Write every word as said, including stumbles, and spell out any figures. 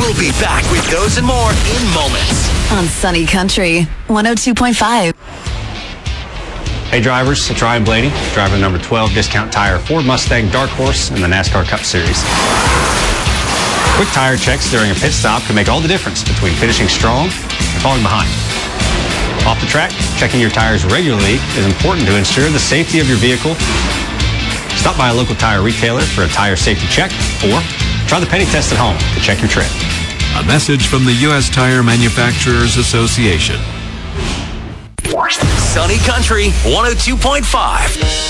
We'll be back with those and more in moments. On Sunny Country, one oh two point five. Hey drivers, it's Ryan Blaney, driver number twelve Discount Tire Ford Mustang Dark Horse in the NASCAR Cup Series. Quick tire checks during a pit stop can make all the difference between finishing strong and falling behind. Off the track, checking your tires regularly is important to ensure the safety of your vehicle. Stop by a local tire retailer for a tire safety check, or try the penny test at home to check your tread. A message from the U S Tire Manufacturers Association. Sunny Country one oh two point five.